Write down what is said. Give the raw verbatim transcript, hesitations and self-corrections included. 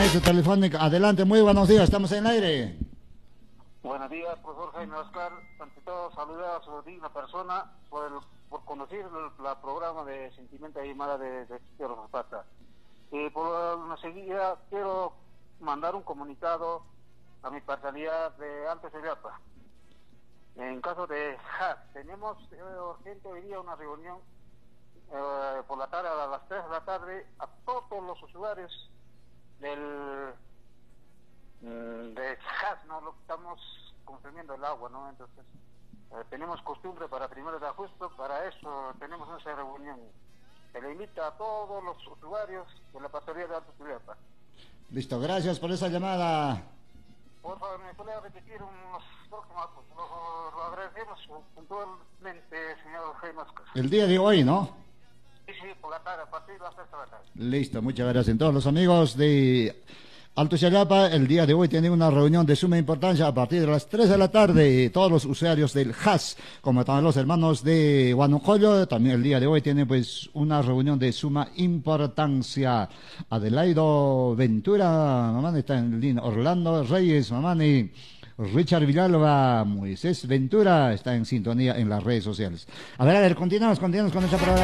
maestro telefónico. Adelante, muy buenos días, estamos en el aire. Buenos días, profesor Jaime Oscar. Ante todo, saludar a su digna persona por, el, por conocer el la programa de Sentimiento de Llamada de, de Quiero Zapata. Y por una seguida, quiero mandar un comunicado a mi parcialidad de Alto Suyapa. En caso de H A S, tenemos eh, urgente hoy día una reunión eh, por la tarde, a las tres de la tarde, a todos los usuarios del de H A S, ¿no? Lo que estamos consumiendo el agua, ¿no? Entonces, eh, tenemos costumbre para primero de agosto, para eso tenemos esa reunión. Se le invita a todos los usuarios de la pastoría de Alto Suyapa. Listo, gracias por esa llamada. Por favor, ¿me puede repetir unos próximos? Lo, lo agradecemos puntualmente, señor Jaime Oscar. El día de hoy, ¿no? Sí, sí, por la tarde, a partir de las tres de la tarde. Listo, muchas gracias. Todos los amigos de Alto Suyapa, el día de hoy tienen una reunión de suma importancia a partir de las tres de la tarde. Todos los usuarios del H A S, como también los hermanos de Huánuco, también el día de hoy tienen pues una reunión de suma importancia. Adelaido Ventura, mamá está en línea. Orlando Reyes, mamá y Richard Villalba, Moisés Ventura está en sintonía en las redes sociales. A ver, a ver, continuamos, continuamos con esta programa.